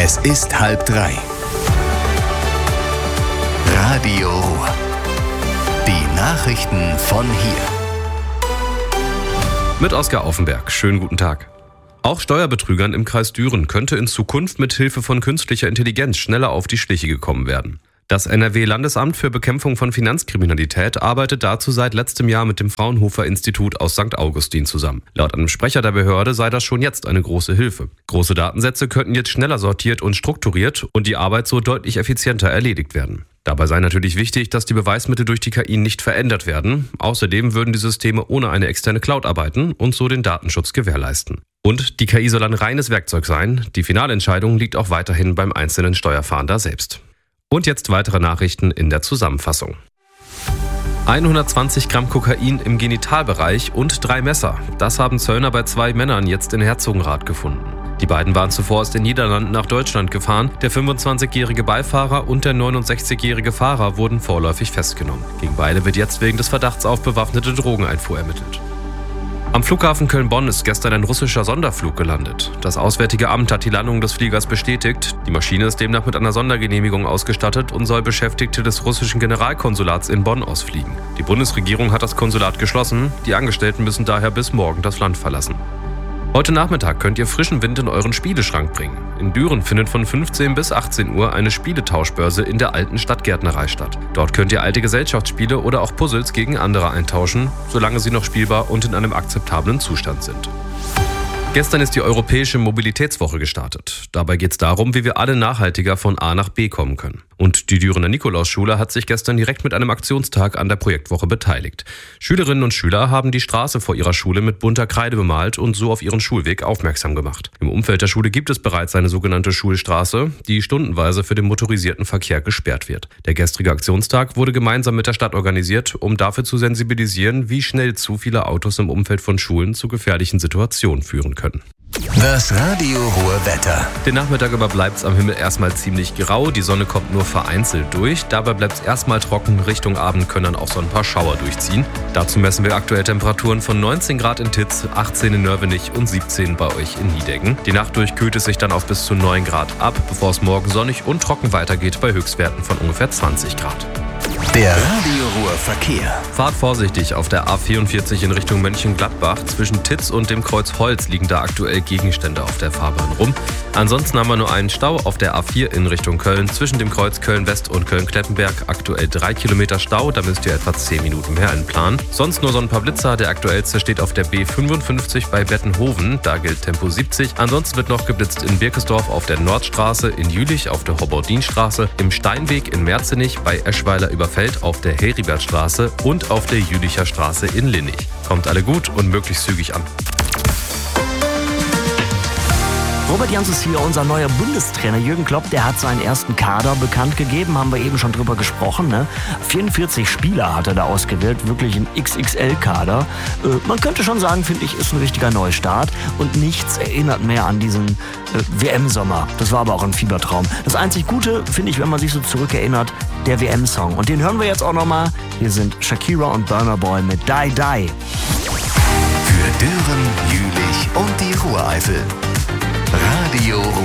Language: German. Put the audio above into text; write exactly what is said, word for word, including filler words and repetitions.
Es ist halb drei. Radio Ruhr. Die Nachrichten von hier. Mit Oskar Auffenberg. Schönen guten Tag. Auch Steuerbetrügern im Kreis Düren könnte in Zukunft mit Hilfe von künstlicher Intelligenz schneller auf die Schliche gekommen werden. Das N R W-Landesamt für Bekämpfung von Finanzkriminalität arbeitet dazu seit letztem Jahr mit dem Fraunhofer-Institut aus Sankt Augustin zusammen. Laut einem Sprecher der Behörde sei das schon jetzt eine große Hilfe. Große Datensätze könnten jetzt schneller sortiert und strukturiert und die Arbeit so deutlich effizienter erledigt werden. Dabei sei natürlich wichtig, dass die Beweismittel durch die K I nicht verändert werden. Außerdem würden die Systeme ohne eine externe Cloud arbeiten und so den Datenschutz gewährleisten. Und die K I soll ein reines Werkzeug sein. Die Finalentscheidung liegt auch weiterhin beim einzelnen Steuerfahnder selbst. Und jetzt weitere Nachrichten in der Zusammenfassung. hundertzwanzig Gramm Kokain im Genitalbereich und drei Messer. Das haben Zöllner bei zwei Männern jetzt in Herzogenrath gefunden. Die beiden waren zuvor aus den Niederlanden nach Deutschland gefahren. Der fünfundzwanzigjährige Beifahrer und der neunundsechzigjährige Fahrer wurden vorläufig festgenommen. Gegen beide wird jetzt wegen des Verdachts auf bewaffnete Drogeneinfuhr ermittelt. Am Flughafen Köln-Bonn ist gestern ein russischer Sonderflug gelandet. Das Auswärtige Amt hat die Landung des Fliegers bestätigt. Die Maschine ist demnach mit einer Sondergenehmigung ausgestattet und soll Beschäftigte des russischen Generalkonsulats in Bonn ausfliegen. Die Bundesregierung hat das Konsulat geschlossen. Die Angestellten müssen daher bis morgen das Land verlassen. Heute Nachmittag könnt ihr frischen Wind in euren Spieleschrank bringen. In Düren findet von fünfzehn bis achtzehn Uhr eine Spieletauschbörse in der alten Stadtgärtnerei statt. Dort könnt ihr alte Gesellschaftsspiele oder auch Puzzles gegen andere eintauschen, solange sie noch spielbar und in einem akzeptablen Zustand sind. Gestern ist die Europäische Mobilitätswoche gestartet. Dabei geht es darum, wie wir alle nachhaltiger von A nach B kommen können. Und die Dürener Nikolausschule hat sich gestern direkt mit einem Aktionstag an der Projektwoche beteiligt. Schülerinnen und Schüler haben die Straße vor ihrer Schule mit bunter Kreide bemalt und so auf ihren Schulweg aufmerksam gemacht. Im Umfeld der Schule gibt es bereits eine sogenannte Schulstraße, die stundenweise für den motorisierten Verkehr gesperrt wird. Der gestrige Aktionstag wurde gemeinsam mit der Stadt organisiert, um dafür zu sensibilisieren, wie schnell zu viele Autos im Umfeld von Schulen zu gefährlichen Situationen führen können. Das Radio Ruhr Wetter. Den Nachmittag über bleibt es am Himmel erstmal ziemlich grau. Die Sonne kommt nur vereinzelt durch. Dabei bleibt es erstmal trocken. Richtung Abend können dann auch so ein paar Schauer durchziehen. Dazu messen wir aktuell Temperaturen von neunzehn Grad in Titz, achtzehn in Nörvenich und siebzehn bei euch in Niedeggen. Die Nacht durch kühlt es sich dann auf bis zu neun Grad ab, bevor es morgen sonnig und trocken weitergeht bei Höchstwerten von ungefähr zwanzig Grad. Der Radio Ruhr Verkehr. Fahrt vorsichtig auf der A vierundvierzig in Richtung Mönchengladbach. Zwischen Titz und dem Kreuz Holz liegen da aktuell Gegenstände auf der Fahrbahn rum. Ansonsten haben wir nur einen Stau auf der A vier in Richtung Köln. Zwischen dem Kreuz Köln-West und Köln-Klettenberg aktuell drei Kilometer Stau. Da müsst ihr etwa zehn Minuten mehr einplanen. Sonst nur so ein paar Blitzer. Der aktuellste steht auf der B fünfundfünfzig bei Bettenhoven. Da gilt Tempo siebzig. Ansonsten wird noch geblitzt in Birkesdorf auf der Nordstraße, in Jülich auf der Hobbordinstraße, im Steinweg in Merzenich, bei Eschweiler über Feld auf der Heribertstraße und auf der Jülicher Straße in Linnich. Kommt alle gut und möglichst zügig an. Robert Jans ist hier, unser neuer Bundestrainer. Jürgen Klopp, der hat seinen ersten Kader bekannt gegeben, haben wir eben schon drüber gesprochen. Ne? vierundvierzig Spieler hat er da ausgewählt, wirklich ein X X L-Kader. Äh, man könnte schon sagen, finde ich, ist ein richtiger Neustart und nichts erinnert mehr an diesen äh, W M-Sommer. Das war aber auch ein Fiebertraum. Das einzig Gute, finde ich, wenn man sich so zurückerinnert, der W M-Song. Und den hören wir jetzt auch nochmal. Hier sind Shakira und Burna Boy mit Die Die. Für Düren, Jülich und die Ruhreifel. Radio Ruhr.